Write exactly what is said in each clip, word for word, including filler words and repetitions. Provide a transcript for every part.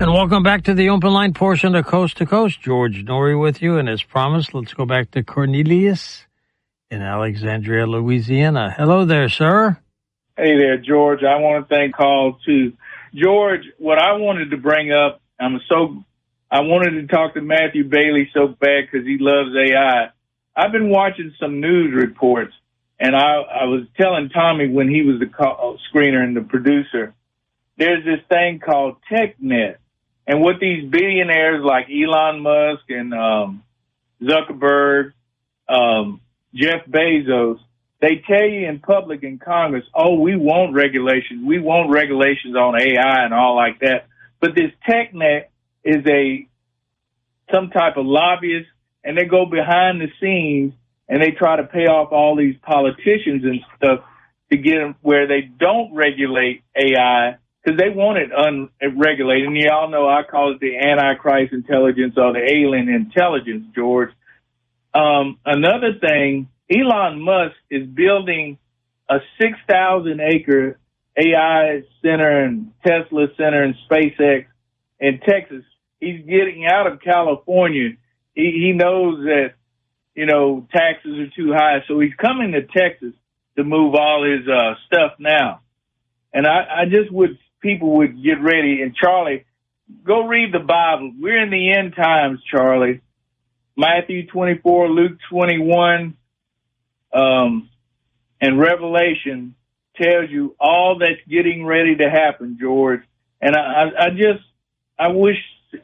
And welcome back to the open line portion of Coast to Coast. George Noory with you, and as promised, let's go back to Cornelius in Alexandria, Louisiana. Hello there, sir. Hey there, George. I want to thank Carl too. George, what I wanted to bring up, I'm so, I wanted to talk to Matthew Bailey so bad because he loves A I. I've been watching some news reports, and I, I was telling Tommy when he was the call, screener and the producer, there's this thing called TechNet. And what these billionaires like Elon Musk and um, Zuckerberg, um, Jeff Bezos, they tell you in public in Congress, oh, we want regulations. We want regulations on A I and all like that. But this TechNet is a some type of lobbyist, and they go behind the scenes and they try to pay off all these politicians and stuff to get them where they don't regulate A I. Because they want it unregulated. And y'all know I call it the Antichrist intelligence or the alien intelligence, George. Um, another thing, Elon Musk is building a six thousand acre A I center and Tesla center and SpaceX in Texas. He's getting out of California. He, he knows that, you know, taxes are too high. So he's coming to Texas to move all his uh, stuff now. And I, I just would... people would get ready. And Charlie, go read the Bible. We're in the end times, Charlie. Matthew twenty-four, Luke twenty-one, um, and Revelation tells you all that's getting ready to happen, George. And I, I, I just, I wish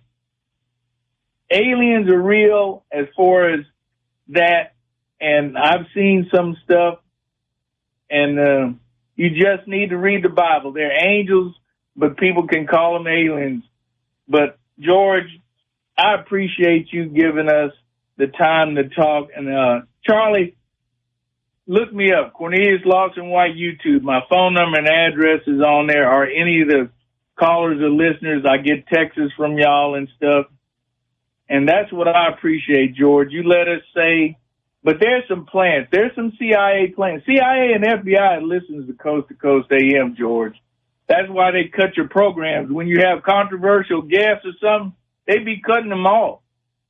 aliens are real as far as that. And I've seen some stuff, and uh, you just need to read the Bible. They're angels, but people can call them aliens. But, George, I appreciate you giving us the time to talk. And, uh, Charlie, look me up, Cornelius Lawson White YouTube. My phone number and address is on there. Or any of the callers or listeners, I get texts from y'all and stuff. And that's what I appreciate, George. You let us say, but there's some plans. There's some C I A plans. C I A and F B I listens to Coast to Coast A M, George. That's why they cut your programs. When you have controversial guests or something, they be cutting them off.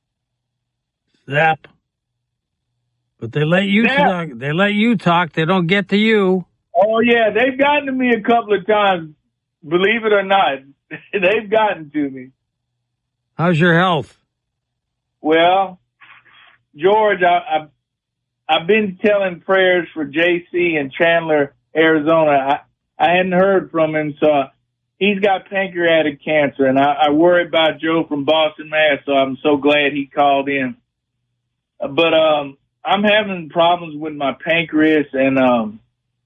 Zap. But they let you Zap. talk. They let you talk. They don't get to you. Oh, yeah. They've gotten to me a couple of times. Believe it or not. They've gotten to me. How's your health? Well, George, I, I, I've been telling prayers for J C in Chandler, Arizona. I, I hadn't heard from him, so he's got pancreatic cancer, and I, I worry about Joe from Boston, Mass, so I'm so glad he called in. But um, I'm having problems with my pancreas, and um,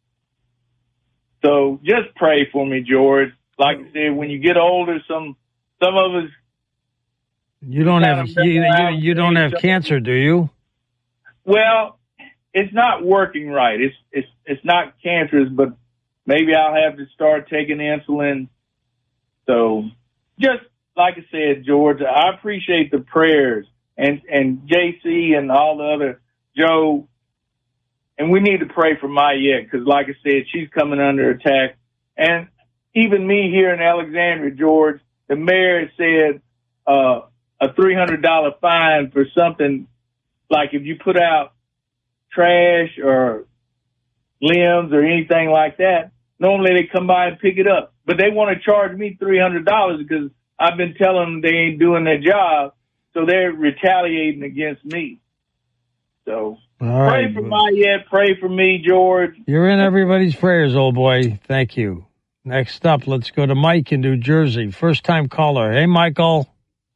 so just pray for me, George. Like I said, when you get older, some some of us... You don't have you, you, you don't have cancer, do you? Well, it's not working right. It's it's it's not cancerous, but maybe I'll have to start taking insulin. So just like I said, George, I appreciate the prayers and, and J C and all the other, Joe. And we need to pray for Mayette because, like I said, she's coming under attack. And even me here in Alexandria, George, the mayor said uh, a three hundred dollars fine for something like if you put out trash or limbs or anything like that. Normally they come by and pick it up, but they want to charge me three hundred dollars because I've been telling them they ain't doing their job. So they're retaliating against me. So All pray right. for Mayette. Pray for me, George. You're in everybody's prayers, old boy. Thank you. Next up, let's go to Mike in New Jersey. First time caller. Hey, Michael.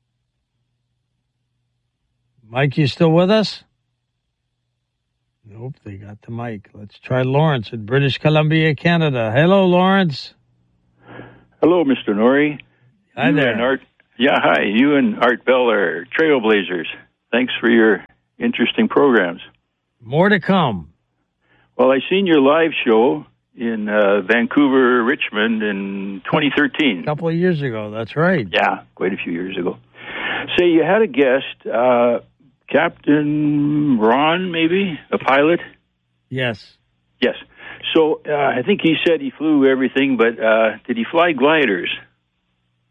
Mike, you still with us? Nope, they got the mic. Let's try Lawrence in British Columbia, Canada. Hello, Lawrence. Hello, Mister Noory. Hi you there. And Art, yeah, hi. You and Art Bell are trailblazers. Thanks for your interesting programs. More to come. Well, I seen your live show in uh, Vancouver, Richmond in twenty thirteen. A couple of years ago, that's right. Yeah, quite a few years ago. Say, you had a guest, uh, Captain Ron, maybe, a pilot? Yes. Yes. So uh, I think he said he flew everything, but uh, did he fly gliders?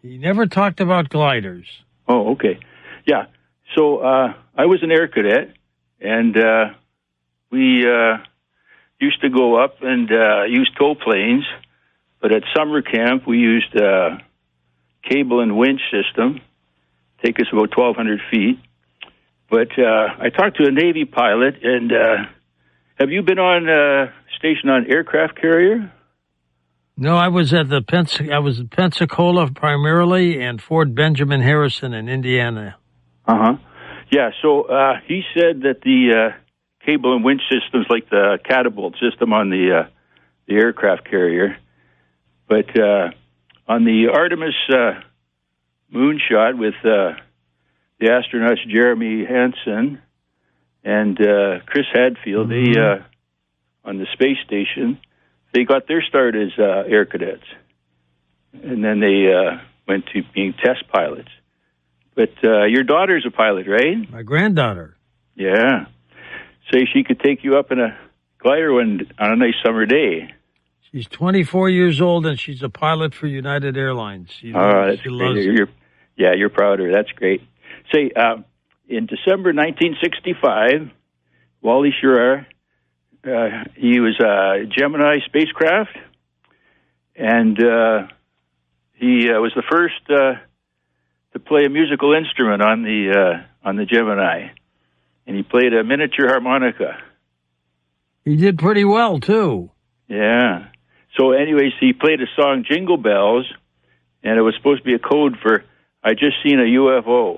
He never talked about gliders. Oh, okay. Yeah. So uh, I was an air cadet, and uh, we uh, used to go up and uh, use tow planes. But at summer camp, we used a cable and winch system. Take us about twelve hundred feet. But uh, I talked to a Navy pilot, and uh, have you been on uh, station on aircraft carrier? No, I was at the Pens- I was at Pensacola primarily, and Fort Benjamin Harrison in Indiana. Uh huh. Yeah. So uh, he said that the uh, cable and winch systems, like the catapult system on the uh, the aircraft carrier, but uh, on the Artemis uh, moonshot with uh, the astronauts Jeremy Hansen and uh, Chris Hadfield, mm-hmm. they uh, on the space station. They got their start as uh, air cadets, and then they uh, went to being test pilots. But uh, your daughter's a pilot, right? My granddaughter. Yeah. Say she could take you up in a glider one on a nice summer day. She's twenty-four years old, and she's a pilot for United Airlines. She oh, loves, that's she great. loves You're, yeah, you're proud of her. That's great. Say, uh, in December nineteen sixty-five, Wally Schirra, Uh, he was a Gemini spacecraft, and uh, he uh, was the first uh, to play a musical instrument on the uh, on the Gemini, and he played a miniature harmonica. He did pretty well too. Yeah. So, anyways, he played a song, "Jingle Bells," and it was supposed to be a code for "I just seen a U F O."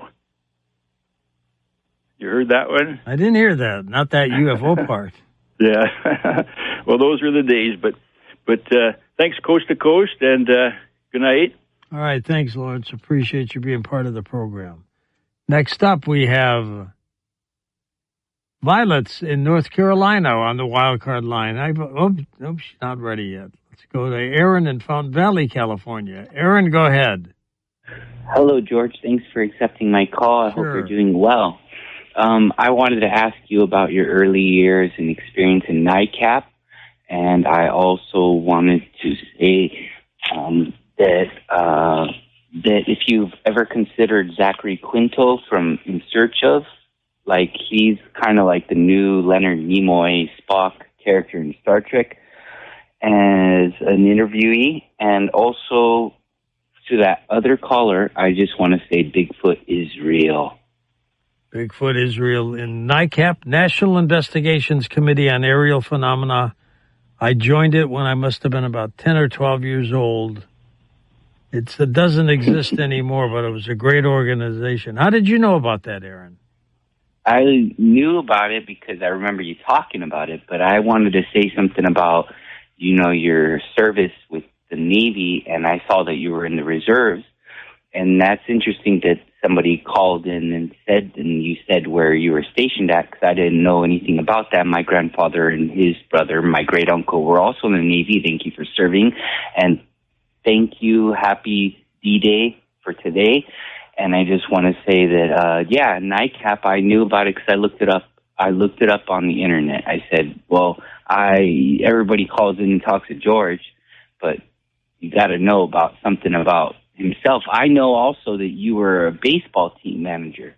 You heard that one? I didn't hear that. Not that U F O part. Yeah. Well, those were the days, but but uh, thanks Coast to Coast, and uh, good night. All right, thanks, Lawrence. Appreciate you being part of the program. Next up, we have Violets in North Carolina on the wild card line. I oh, oh, she's not ready yet. Let's go to Aaron in Fountain Valley, California. Aaron, go ahead. Hello, George. Thanks for accepting my call. I Sure. hope you're doing well. Um, I wanted to ask you about your early years and experience in NICAP, and I also wanted to say um, that uh, that if you've ever considered Zachary Quinto from In Search of, like he's kind of like the new Leonard Nimoy Spock character in Star Trek, as an interviewee, and also to that other caller, I just want to say Bigfoot is real. Bigfoot is real. In NICAP, National Investigations Committee on Aerial Phenomena. I joined it when I must have been about ten or twelve years old. It's, it doesn't exist anymore, but it was a great organization. How did you know about that, Aaron? I knew about it because I remember you talking about it, but I wanted to say something about, you know, your service with the Navy, and I saw that you were in the reserves. And that's interesting that somebody called in and said, and you said where you were stationed at, because I didn't know anything about that. My grandfather and his brother, my great uncle, were also in the Navy. Thank you for serving. And thank you. Happy D-Day for today. And I just want to say that, uh, yeah, NICAP, I knew about it because I looked it up. I looked it up on the internet. I said, well, I, everybody calls in and talks to George, but you got to know about something about himself. I know also that you were a baseball team manager.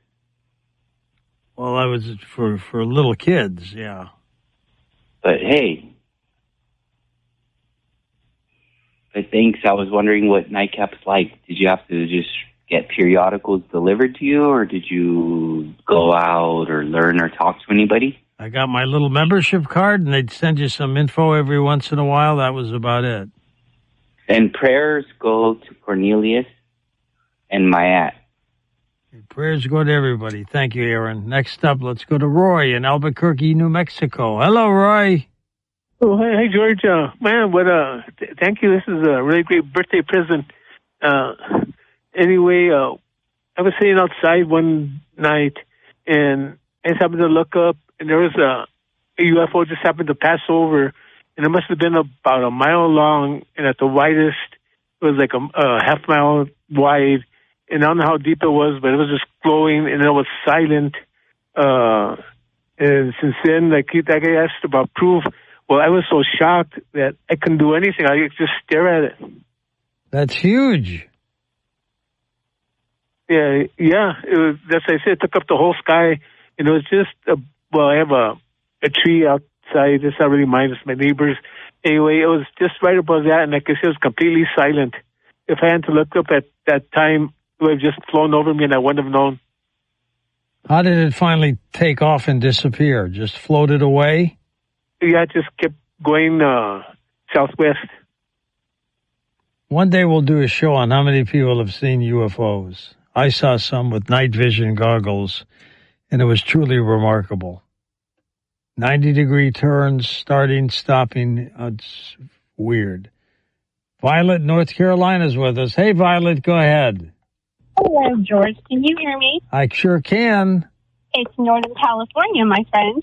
Well, I was for, for little kids, yeah. But hey, but thanks. I was wondering what NICAP's like. Did you have to just get periodicals delivered to you, or did you go out or learn or talk to anybody? I got my little membership card, and they'd send you some info every once in a while. That was about it. And prayers go to Cornelius and Mayat. Prayers go to everybody. Thank you, Aaron. Next up, let's go to Roy in Albuquerque, New Mexico. Hello, Roy. Oh, hey, hey George. Uh, man, what? Uh, th- thank you. This is a really great birthday present. Uh, anyway, uh, I was sitting outside one night, and I just happened to look up, and there was a, a U F O just happened to pass over. And it must have been about a mile long, and at the widest, it was like a, a half mile wide. And I don't know how deep it was, but it was just glowing, and it was silent. Uh, and since then, like, like I asked about proof, well, I was so shocked that I couldn't do anything. I could just stare at it. That's huge. Yeah, yeah. It was, as I said, it took up the whole sky. And it was just, a, well, I have a, a tree outside. It's not really mine, it's my neighbor's. Anyway, it was just right above that, and I could see it was completely silent. If I had to look up at that time, it would have just flown over me and I wouldn't have known. How did it finally take off and disappear? Just floated away? Yeah, it just kept going uh, southwest. One day we'll do a show on how many people have seen U F Os. I saw some with night vision goggles, and it was truly remarkable. ninety-degree turns, starting, stopping. It's weird. Violet, North Carolina is with us. Hey, Violet, go ahead. Hello, George. Can you hear me? I sure can. It's Northern California, my friend.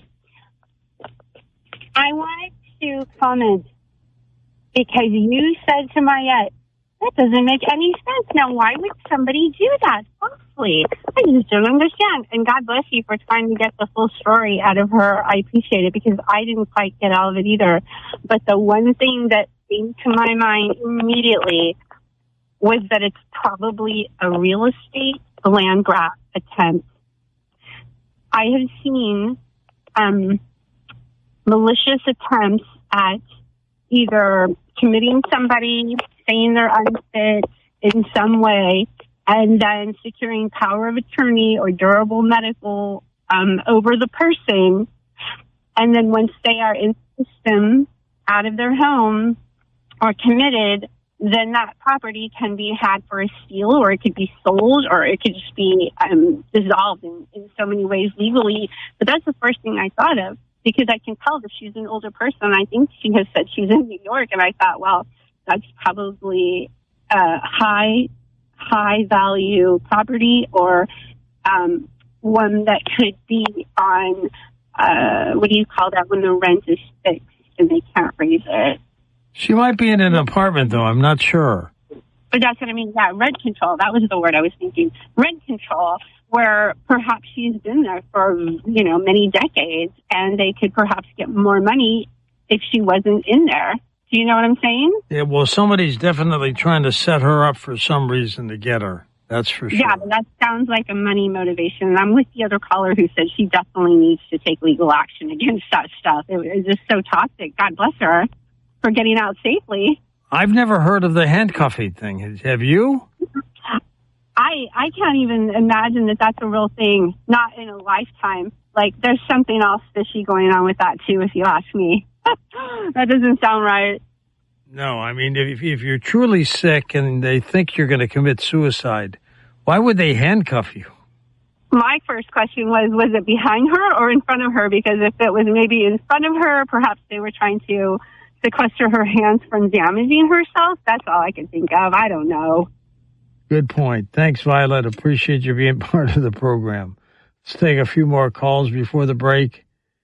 I wanted to comment because you said to Mayette, that doesn't make any sense. Now, why would somebody do that? Honestly, I just don't understand. And God bless you for trying to get the full story out of her. I appreciate it because I didn't quite get out of it either. But the one thing that came to my mind immediately was that it's probably a real estate land grab attempt. I have seen um, malicious attempts at either committing somebody, saying they're unfit in some way, and then securing power of attorney or durable medical um, over the person. And then once they are in the system, out of their home or committed, then that property can be had for a steal, or it could be sold, or it could just be um, dissolved in, in so many ways legally. But that's the first thing I thought of, because I can tell that she's an older person. I think she has said she's in New York, and I thought, well, that's probably a high, high value property, or um, one that could be on, uh, what do you call that, when the rent is fixed and they can't raise it. She might be in an apartment, though. I'm not sure. But that's what I mean. Yeah, rent control. That was the word I was thinking. Rent control, where perhaps she's been there for, you know, many decades, and they could perhaps get more money if she wasn't in there. Do you know what I'm saying? Yeah, well, somebody's definitely trying to set her up for some reason to get her. That's for sure. Yeah, but that sounds like a money motivation. And I'm with the other caller who said she definitely needs to take legal action against that stuff. It was just so toxic. God bless her for getting out safely. I've never heard of the handcuffing thing. Have you? I I can't even imagine that that's a real thing. Not in a lifetime. Like, there's something else fishy going on with that, too, if you ask me. That doesn't sound right. No, I mean, if, if you're truly sick and they think you're going to commit suicide, why would they handcuff you? My first question was, was it behind her or in front of her? Because if it was maybe in front of her, perhaps they were trying to sequester her hands from damaging herself. That's all I can think of. I don't know. Good point. Thanks, Violet. Appreciate you being part of the program. Let's take a few more calls before the break.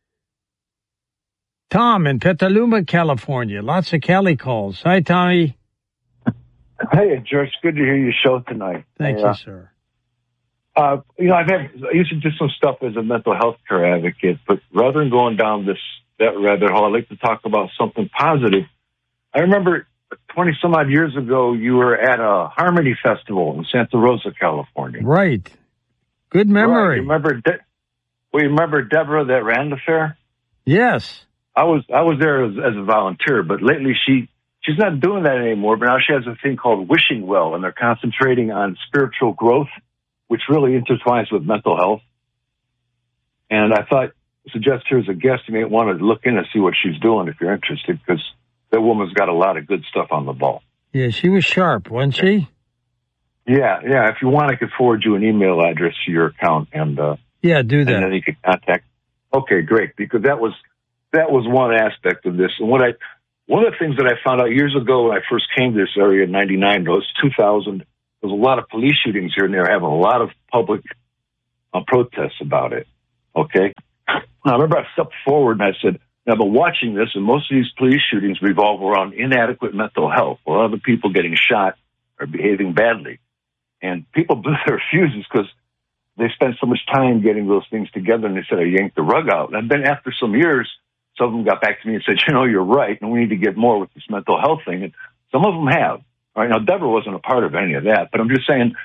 Tom in Petaluma, California. Lots of Cali calls. Hi, Tommy. Hey, George. Good to hear your show tonight. Thank uh, you, sir. Uh, you know, I've had, I used to do some stuff as a mental health care advocate, but rather than going down this that rabbit hole, I'd like to talk about something positive. I remember twenty some odd years ago, you were at a Harmony Festival in Santa Rosa, California. Right. Good memory. Right. You remember? De- well, you remember Deborah that ran the fair? Yes. I was I was there as, as a volunteer, but lately she she's not doing that anymore. But now she has a thing called Wishing Well, and they're concentrating on spiritual growth, which really intertwines with mental health. And I thought, suggest her as a guest, you may want to look in and see what she's doing if you're interested, because that woman's got a lot of good stuff on the ball. Yeah, she was sharp, wasn't she? Yeah, yeah. If you want, I could forward you an email address to your account, and uh, yeah, do that. And then you could contact. Okay, great, because that was that was one aspect of this. And what I one of the things that I found out years ago when I first came to this area in ninety-nine, no, it was two thousand. There was a lot of police shootings here, and they were having a lot of public uh, protests about it. Okay, I remember I stepped forward and I said, "Now, but watching this, and most of these police shootings revolve around inadequate mental health. A lot of the people getting shot are behaving badly, and people blew their fuses because they spent so much time getting those things together, and they said I yanked the rug out. And then after some years, some of them got back to me and said, you know, you're right, and we need to get more with this mental health thing. And some of them have. All right, now, Deborah wasn't a part of any of that, but I'm just saying,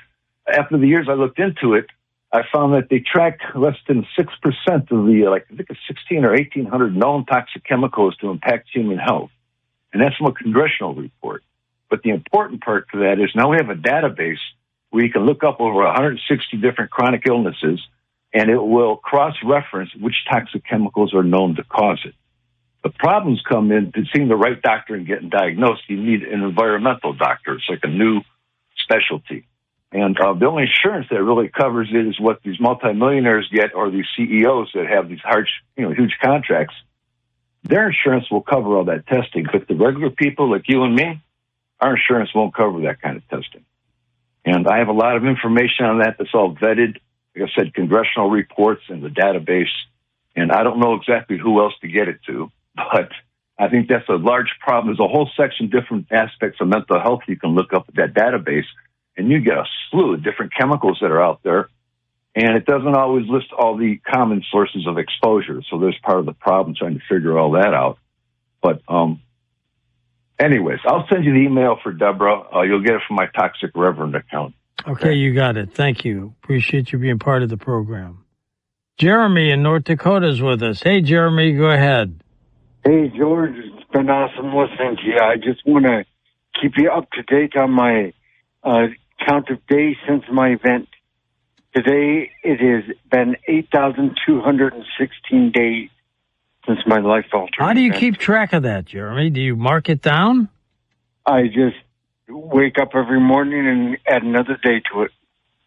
after the years I looked into it, I found that they track less than six percent of the, like, I think it's sixteen or eighteen hundred known toxic chemicals to impact human health. And that's from a congressional report. But the important part to that is now we have a database where you can look up over one hundred sixty different chronic illnesses, and it will cross-reference which toxic chemicals are known to cause it. The problems come in to seeing the right doctor and getting diagnosed. You need an environmental doctor. It's like a new specialty. And uh, the only insurance that really covers it is what these multimillionaires get, or these C E Os that have these large, you know, huge contracts. Their insurance will cover all that testing, but the regular people like you and me, our insurance won't cover that kind of testing. And I have a lot of information on that that's all vetted. Like I said, congressional reports and the database. And I don't know exactly who else to get it to, but I think that's a large problem. There's a whole section, different aspects of mental health you can look up at that database, and you get a slew of different chemicals that are out there. And it doesn't always list all the common sources of exposure. So there's part of the problem trying to figure all that out. But um, anyways, I'll send you the email for Deborah. Uh, you'll get it from my Toxic Reverend account. Okay, okay, you got it. Thank you. Appreciate you being part of the program. Jeremy in North Dakota is with us. Hey, Jeremy, go ahead. Hey, George. It's been awesome listening to you. I just want to keep you up to date on my uh, count of days since my event. Today, it has been eight thousand two hundred sixteen days since my life-altering How do you event. keep track of that, Jeremy? Do you mark it down? I just wake up every morning and add another day to it.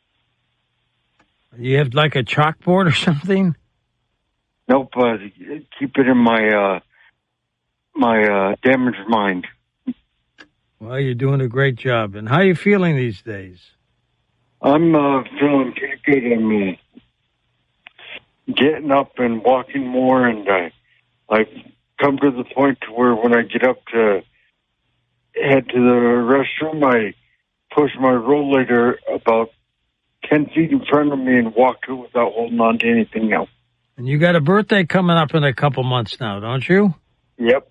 You have like a chalkboard or something? Nope. Uh, keep it in my uh, my uh, damaged mind. Well, you're doing a great job. And how are you feeling these days? I'm uh, feeling pretty good. I'm uh, getting up and walking more, and uh, I've come to the point to where when I get up to head to the restroom, I push my rollator about ten feet in front of me and walk to it without holding on to anything else. And you got a birthday coming up in a couple months now, don't you? Yep.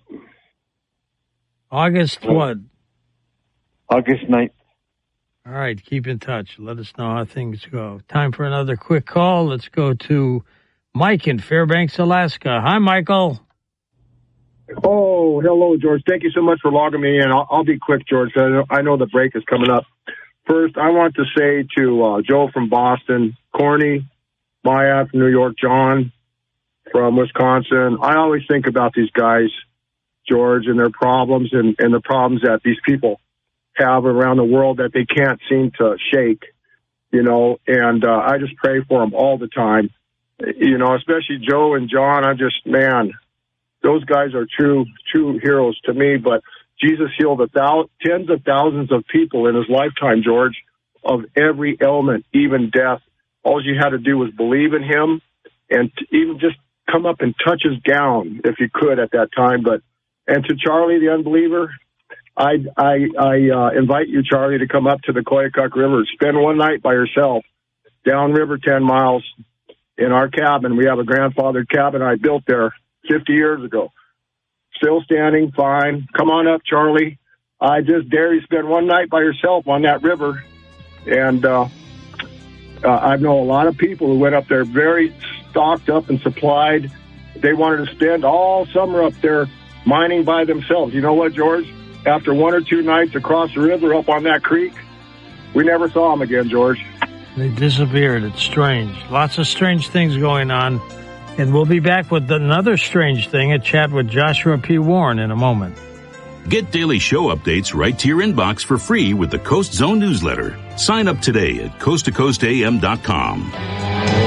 August what? August ninth. All right, keep in touch. Let us know how things go. Time for another quick call. Let's go to Mike in Fairbanks, Alaska. Hi, Michael. Oh, hello, George. Thank you so much for logging me in. I'll, I'll be quick, George. I know, I know the break is coming up. First, I want to say to uh, Joe from Boston, Corny, Maya from New York, John from Wisconsin. I always think about these guys, George, and their problems and, and the problems that these people have around the world that they can't seem to shake, you know, and uh, I just pray for them all the time, you know, especially Joe and John. I'm just, man, those guys are true, true heroes to me. But Jesus healed a thou- tens of thousands of people in his lifetime, George, of every ailment, even death. All you had to do was believe in him and t- even just come up and touch his gown if you could at that time. But, and to Charlie, the unbeliever, I, I, I uh, invite you, Charlie, to come up to the Koyukuk River, spend one night by yourself downriver ten miles in our cabin. We have a grandfathered cabin I built there fifty years ago. Still standing, fine. Come on up, Charlie. I just dare you spend one night by yourself on that river. And uh, uh, I know a lot of people who went up there very stocked up and supplied. They wanted to spend all summer up there mining by themselves. You know what, George? After one or two nights across the river up on that creek, we never saw them again, George. They disappeared. It's strange. Lots of strange things going on. And we'll be back with another strange thing, a chat with Joshua P. Warren in a moment. Get daily show updates right to your inbox for free with the Coast Zone newsletter. Sign up today at coast to coast a m dot com.